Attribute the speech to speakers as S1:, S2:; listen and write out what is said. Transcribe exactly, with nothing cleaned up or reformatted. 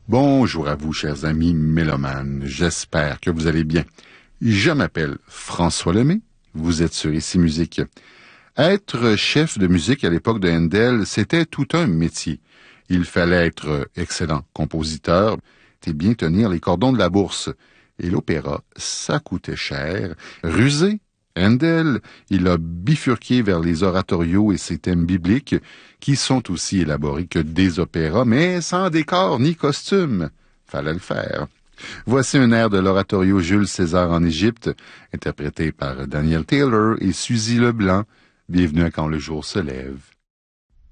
S1: Bonjour à vous, chers amis mélomanes. J'espère que vous allez bien. Je m'appelle François Lemay. Vous êtes sur Ici Musique. Être chef de musique à l'époque de Handel, c'était tout un métier. Il fallait être excellent compositeur et bien tenir les cordons de la bourse. Et l'opéra, ça coûtait cher. Rusé, Handel, il a bifurqué vers les oratorios et ses thèmes bibliques, qui sont aussi élaborés que des opéras, mais sans décor ni costume. Fallait le faire. Voici un air de l'oratorio Jules César en Égypte, interprété par Daniel Taylor et Suzy Leblanc. Bienvenue à Quand le jour se lève.